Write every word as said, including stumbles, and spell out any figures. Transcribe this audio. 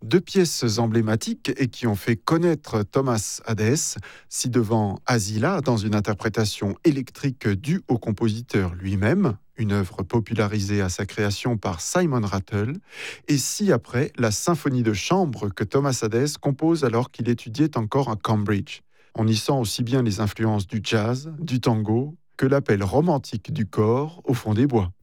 Deux pièces emblématiques et qui ont fait connaître Thomas Hadès, ci-devant Asila dans une interprétation électrique due au compositeur lui-même, une œuvre popularisée à sa création par Simon Rattle, et ci-après la symphonie de chambre que Thomas Hadès compose alors qu'il étudiait encore à Cambridge. On y sent aussi bien les influences du jazz, du tango, que l'appel romantique du corps au fond des bois.